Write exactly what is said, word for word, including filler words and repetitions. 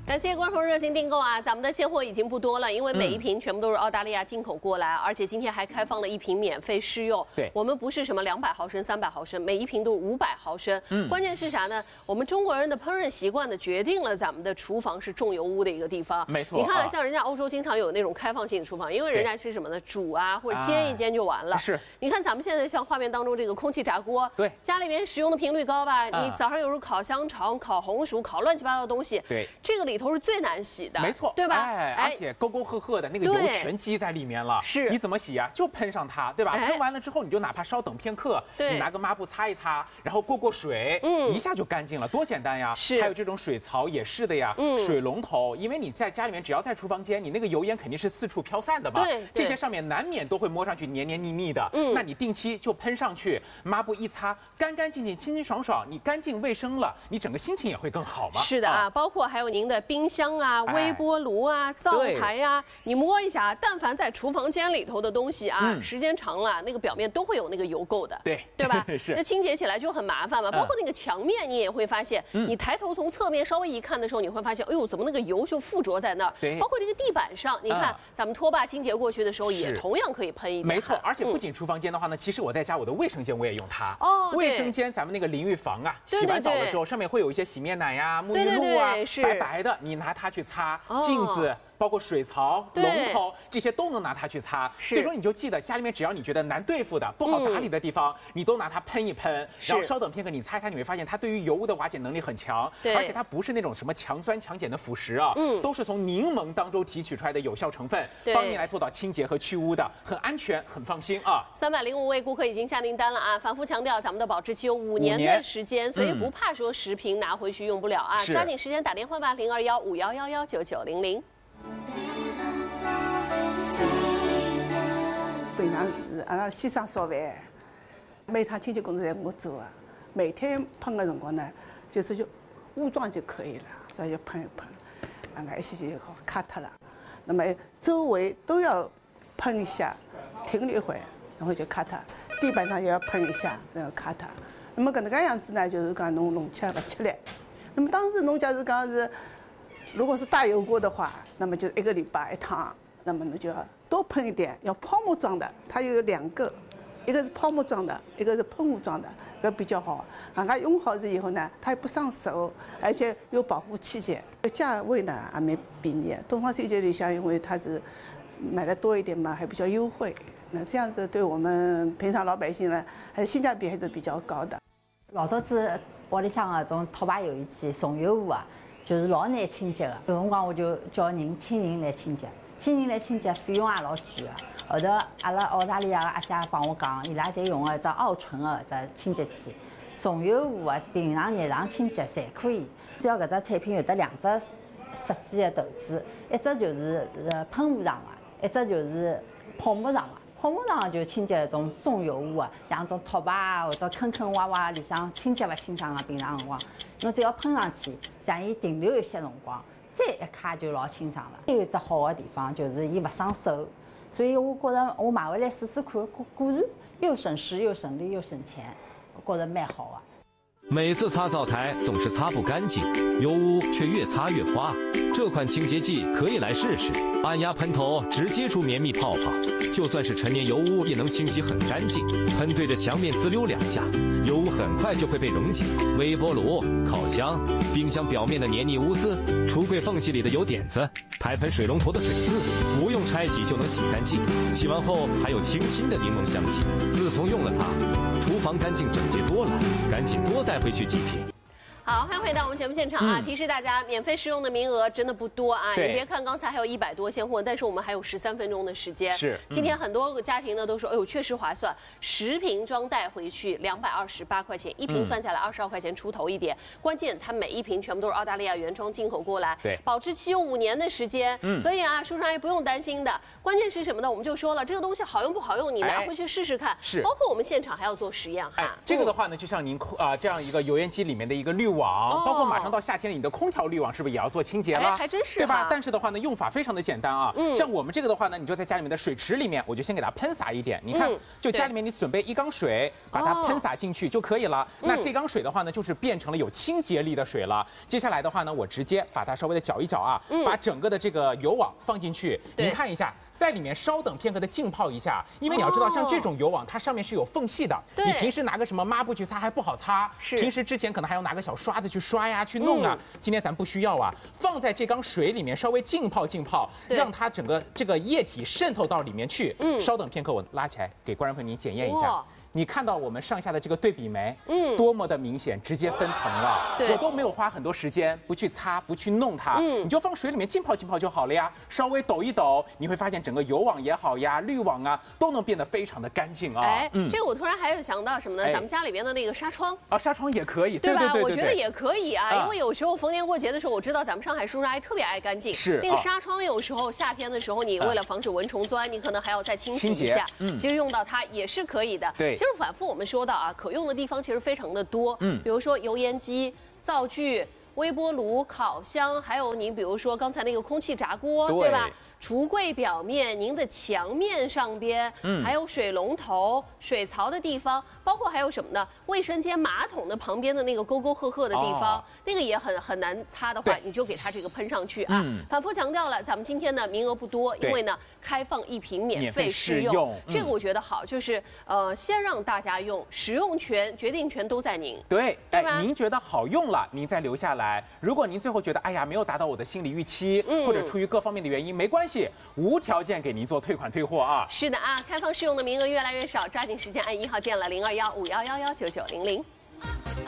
感谢观众热心订购啊！咱们的现货已经不多了，因为每一瓶全部都是澳大利亚进口过来，而且今天还开放了一瓶免费试用。 对， 我们不是什么两百毫升、三百毫升，每一瓶都是五百毫升。嗯，关键是啥呢？我们中国人的烹饪习惯呢，决定了咱们的厨房是重油污的一个地方。 没错， 你看，像人家欧洲经常有那种开放性的厨房，因为人家是什么呢？煮啊或者煎一煎就完了。 是。 你看咱们现在像画面当中这个空气炸锅， 对， 家里面使用的频率高吧？你早上有时候烤香肠、烤红薯、烤乱七八糟的东西， 对， 这个里头是最难洗的， 没错， 对吧？ 哎，而且沟沟壑壑的那个油全积在里面了， 是， 你怎么洗呀？就喷上它，对吧？喷完了之后，你就哪怕稍等片刻，你拿个抹布擦一擦，然后过过水，嗯，一下就干净了，多简单呀！ 是， 还有这种水槽也是的呀，嗯，水龙头，因为你在家里面，只要在厨房间，你那个油烟肯定是四处飘散的嘛， 对， 这些上面难免都会摸上去黏黏腻腻的，嗯，那你定期就喷上去，抹布一擦，干干净净、清清爽爽，你干净卫生了，你整个心情也会更好嘛。 是的啊，包括还有您的冰箱啊、微波炉啊、灶台呀，你摸一下，但凡在厨房间里头的东西啊，时间长了，那个表面都会有那个油垢的， 对， 对吧？ 是， 那清洁起来就很麻烦嘛。包括那个墙面，你也会发现，你抬头从侧面稍微一看的时候，你会发现，哎呦，怎么那个油就附着在那儿？ 对， 包括这个地板上，你看咱们拖把清洁过去的时候，也同样可以喷一遍。 没错，而且不仅厨房间的话呢，其实我在家我的卫生间我也用它。 哦， 卫生间咱们那个淋浴房啊，洗完澡了之后，上面会有一些洗面奶呀、沐浴露啊，白白的，你拿它去擦镜子。包括水槽、龙头这些都能拿它去擦，所以说你就记得家里面只要你觉得难对付的、不好打理的地方，你都拿它喷一喷，然后稍等片刻你擦一擦，你会发现它对于油污的瓦解能力很强，而且它不是那种什么强酸强碱的腐蚀啊，都是从柠檬当中提取出来的有效成分，帮你来做到清洁和去污的，很安全，很放心啊。 三百零五位顾客已经下订单了啊，反复强调咱们的保质期有五年的时间，所以不怕说十瓶拿回去用不了啊，抓紧时间打电话吧，零二幺五幺幺幺九九零零。 平常是阿拉先生烧饭，每趟清洁工作侪我做啊。每天喷的辰光呢，就是就污状就可以了，只要喷一喷，那个一些就好卡脱了。那么周围都要喷一下，停了一会，然后就卡脱。地板上也要喷一下，然后卡脱。那么搿能介样子呢，就是讲侬弄起来勿吃力。那么当时侬假如讲是，如果是大油锅的话，那么就一个礼拜一趟。那么你就要多喷一点，要泡沫状的，它有两个，一个是泡沫状的，一个是喷雾状的，这比较好。人家用好了以后呢，它也不伤手，而且有保护气节，价位呢还蛮便宜。东方水节里向因为它是买的多一点嘛，还比较优惠。那这样子对我们平常老百姓呢，还是性价比还是比较高的。 老早子屋里向搿种拖把油烟机、重油污啊，就是老难清洁的。有辰光我就叫人请人来清洁。请人来清洁，费用也老贵个。后头阿拉澳大利亚个阿姐帮我讲，伊拉侪用个只澳纯个只清洁剂，重油污啊，平常日常清洁侪可以。只要搿只产品有得两只设计个头子，一只就是呃喷雾上个，一只就是泡沫上个。泡沫上就清洁搿种重油污啊，像种拖把啊或者坑坑洼洼里向清洁勿清爽个，平常辰光，侬只要喷上去，将伊停留一些辰光。再一卡就老清爽了。有一只好的地方就是伊不伤手，所以我觉着我买回来试试看，果果然又省时又省力又省钱，我觉着蛮好啊。 每次擦灶台总是擦不干净，油污却越擦越花。这款清洁剂可以来试试，按压喷头直接出绵密泡泡，就算是陈年油污也能清洗很干净。喷对着墙面滋溜两下，油污很快就会被溶解。微波炉、烤箱、冰箱表面的黏腻污渍，橱柜缝隙里的油点子，排盆水龙头的水渍，不用拆洗就能洗干净。洗完后还有清新的柠檬香气。自从用了它，厨房干净整洁多了，赶紧多带回去几瓶。 好，欢迎回到我们节目现场啊！嗯、提示大家，免费试用的名额真的不多啊！你别看刚才还有一百多现货，但是我们还有十三分钟的时间。 是， 今天很多个家庭呢都说，哎呦，确实划算，十瓶装带回去两百二十八块钱，一瓶算下来二十二块钱出头一点。嗯、关键它每一瓶全部都是澳大利亚原装进口过来， 对， 保质期有五年的时间。嗯，所以啊，叔叔阿姨不用担心的。关键是什么呢？我们就说了，这个东西好用不好用，你拿回去试试看。 是， 包括我们现场还要做实验哈。 哎，这个的话呢，就像您啊、呃、这样一个油烟机里面的一个滤网，包括马上到夏天，你的空调滤网是不是也要做清洁了？ 还真是， 对吧？但是的话呢，用法非常的简单啊。嗯，像我们这个的话呢，你就在家里面的水池里面，我就先给它喷洒一点。你看，就家里面你准备一缸水，把它喷洒进去就可以了。那这缸水的话呢，就是变成了有清洁力的水了。接下来的话呢，我直接把它稍微的搅一搅啊，把整个的这个油网放进去，您看一下。在里面稍等片刻的浸泡一下，因为你要知道，像这种油网，它上面是有缝隙的。你平时拿个什么抹布去擦还不好擦，平时之前可能还要拿个小刷子去刷呀、去弄啊。今天咱不需要啊，放在这缸水里面稍微浸泡浸泡，让它整个这个液体渗透到里面去。嗯，稍等片刻，我拉起来给观众朋友您检验一下。你看到我们上下的这个对比没？嗯，多么的明显，直接分层了。对，我都没有花很多时间，不去擦，不去弄它，嗯，你就放水里面浸泡浸泡就好了呀。稍微抖一抖，你会发现整个油网也好呀，滤网啊，都能变得非常的干净啊。 哎，嗯，这个我突然还有想到什么呢？咱们家里面的那个纱窗啊，纱窗也可以， 对吧？ 对对对对我觉得也可以啊，因为有时候逢年过节的时候，我知道咱们上海叔叔阿姨特别爱干净， 是那个纱窗，有时候夏天的时候，你为了防止蚊虫钻，你可能还要再清洗一下。嗯，其实用到它也是可以的。 对， 其实反复我们说。啊，可用的地方其实非常的多，嗯，比如说油烟机、灶具、微波炉、烤箱，还有你比如说刚才那个空气炸锅， 对, 对吧？橱柜表面、您的墙面上边，嗯，还有水龙头、水槽的地方，包括还有什么呢？卫生间马桶的旁边的那个沟沟壑壑的地方，哦、那个也很很难擦的话，你就给它这个喷上去啊。嗯、反复强调了，咱们今天呢名额不多，因为呢开放一瓶免费试用，用嗯、这个我觉得好，就是呃先让大家用，使用权、决定权都在您。 对，对吧？哎，您觉得好用了，您再留下来。如果您最后觉得哎呀没有达到我的心理预期，嗯、或者出于各方面的原因，没关系。无条件给您做退款退货啊！ 是的啊，开放试用的名额越来越少，抓紧时间按一号键了零二幺五幺幺幺九九零零。